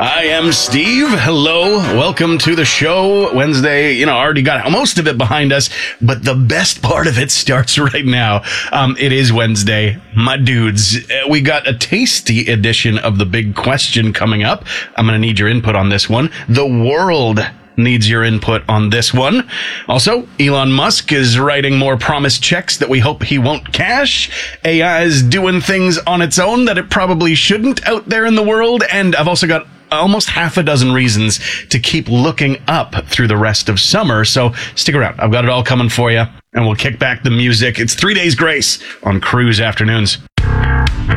I am Steve. Hello. Welcome to the show. Wednesday, already got most of it behind us, but the best part of it starts right now. It is Wednesday. My dudes, we got a tasty edition of The Big Question coming up. I'm going to need your input on this one. The world needs your input on this one. Also, Elon Musk is writing more promised checks that we hope he won't cash. AI is doing things on its own that it probably shouldn't out there in the world. And I've also got almost half a dozen reasons to keep looking up through the rest of summer. So stick around. I've got it all coming for you. And we'll kick back the music. It's 3 Days Grace on Cruise Afternoons.